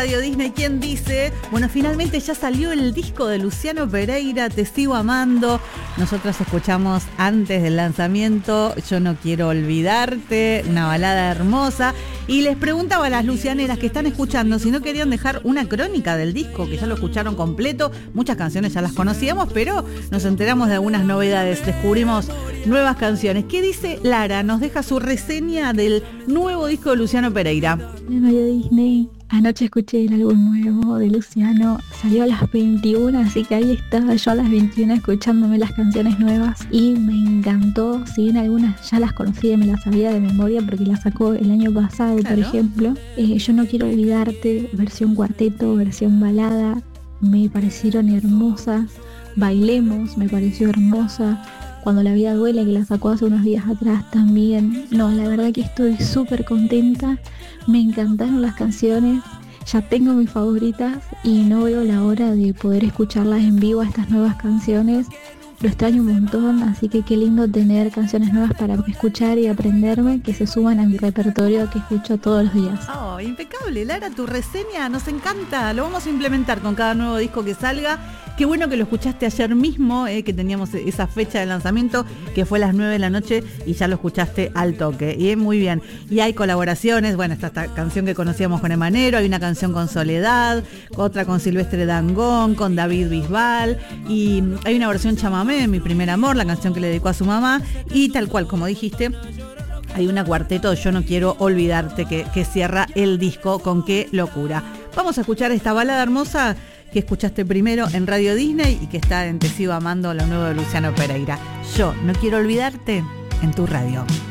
Radio Disney, ¿quién dice? Bueno, finalmente ya salió el disco de Luciano Pereira, Te sigo amando. Nosotros escuchamos antes del lanzamiento Yo no quiero olvidarte, una balada hermosa. Y les preguntaba a las lucianeras que están escuchando si no querían dejar una crónica del disco, que ya lo escucharon completo. Muchas canciones ya las conocíamos, pero nos enteramos de algunas novedades, descubrimos nuevas canciones. ¿Qué dice Lara? Nos deja su reseña del nuevo disco de Luciano Pereira. Radio Disney. Anoche escuché el álbum nuevo de Luciano, salió a las 21, así que ahí estaba yo a las 21 escuchándome las canciones nuevas y me encantó. Si bien algunas ya las conocía y me las sabía de memoria porque las sacó el año pasado, claro. Por ejemplo, Yo no quiero olvidarte, versión cuarteto, versión balada, me parecieron hermosas. Bailemos, me pareció hermosa. Cuando la vida duele, que la sacó hace unos días atrás también. No, la verdad que estoy súper contenta. Me encantaron las canciones. Ya tengo mis favoritas y no veo la hora de poder escucharlas en vivo a estas nuevas canciones. Lo extraño un montón, así que qué lindo tener canciones nuevas para escuchar y aprenderme, que se suban a mi repertorio que escucho todos los días. Oh, impecable, Lara, tu reseña nos encanta. Lo vamos a implementar con cada nuevo disco que salga. Qué bueno que lo escuchaste ayer mismo, que teníamos esa fecha de lanzamiento, que fue a las 9 de la noche y ya lo escuchaste al toque. Y muy bien. Y hay colaboraciones, bueno, está esta canción que conocíamos con Emanero, hay una canción con Soledad, otra con Silvestre Dangond, con David Bisbal, y hay una versión chamamé, Mi primer amor, la canción que le dedicó a su mamá, y tal cual, como dijiste, hay una cuarteto, Yo no quiero olvidarte, que cierra el disco con Qué locura. Vamos a escuchar esta balada hermosa que escuchaste primero en Radio Disney y que está en Te sigo amando, lo nuevo de Luciano Pereira. Yo no quiero olvidarte en tu radio.